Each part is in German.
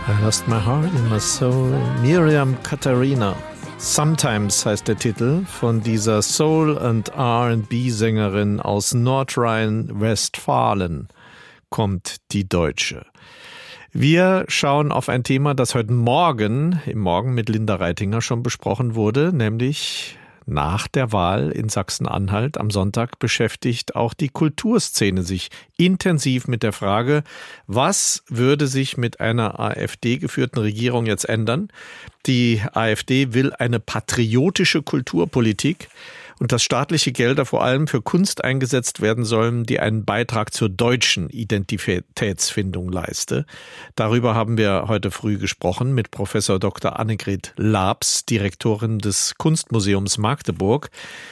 I lost my heart in my soul. Miriam Katharina. Sometimes heißt der Titel von dieser Soul- und R&B-Sängerin aus Nordrhein-Westfalen kommt die Deutsche. Wir schauen auf ein Thema, das heute Morgen, im Morgen mit Linda Reitinger schon besprochen wurde, nämlich nach der Wahl in Sachsen-Anhalt am Sonntag beschäftigt auch die Kulturszene sich intensiv mit der Frage, was würde sich mit einer AfD-geführten Regierung jetzt ändern? Die AfD will eine patriotische Kulturpolitik und dass staatliche Gelder vor allem für Kunst eingesetzt werden sollen, die einen Beitrag zur deutschen Identitätsfindung leiste. Darüber haben wir heute früh gesprochen mit Professor Dr. Annegret Laabs, Direktorin des Kunstmuseums Magdeburg.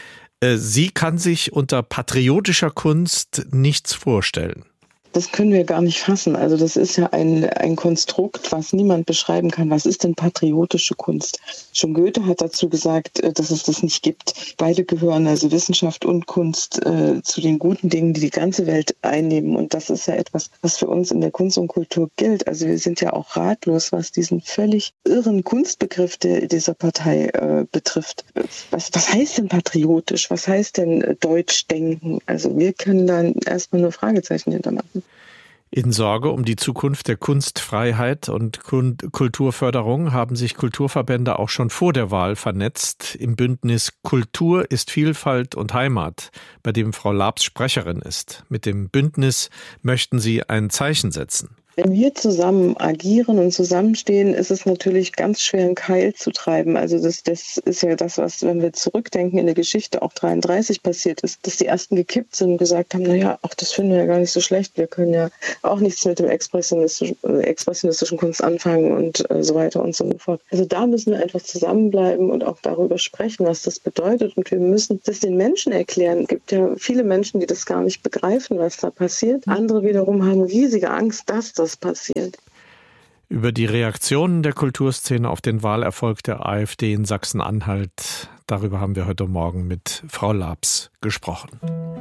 Sie kann sich unter patriotischer Kunst nichts vorstellen. Das können wir gar nicht fassen. Also das ist ja ein Konstrukt, was niemand beschreiben kann. Was ist denn patriotische Kunst? Schon Goethe hat dazu gesagt, dass es das nicht gibt. Beide gehören, also Wissenschaft und Kunst, zu den guten Dingen, die die ganze Welt einnehmen. Und das ist ja etwas, was für uns in der Kunst und Kultur gilt. Also wir sind ja auch ratlos, was diesen völlig irren Kunstbegriff dieser Partei betrifft. Was heißt denn patriotisch? Was heißt denn deutsch denken? Also wir können dann erstmal nur Fragezeichen hintermachen. In Sorge um die Zukunft der Kunstfreiheit und Kulturförderung haben sich Kulturverbände auch schon vor der Wahl vernetzt im Bündnis Kultur ist Vielfalt und Heimat, bei dem Frau Laabs Sprecherin ist. Mit dem Bündnis möchten sie ein Zeichen setzen. Wenn wir zusammen agieren und zusammenstehen, ist es natürlich ganz schwer, einen Keil zu treiben. Also das ist ja das, was, wenn wir zurückdenken, in der Geschichte auch 33 passiert ist, dass die Ersten gekippt sind und gesagt haben, naja, auch das finden wir ja gar nicht so schlecht. Wir können ja auch nichts mit dem expressionistischen Kunst anfangen und so weiter und so fort. Also da müssen wir einfach zusammenbleiben und auch darüber sprechen, was das bedeutet. Und wir müssen das den Menschen erklären. Es gibt ja viele Menschen, die das gar nicht begreifen, was da passiert. Andere wiederum haben riesige Angst, dass das passiert. Über die Reaktionen der Kulturszene auf den Wahlerfolg der AfD in Sachsen-Anhalt, darüber haben wir heute Morgen mit Frau Laabs gesprochen.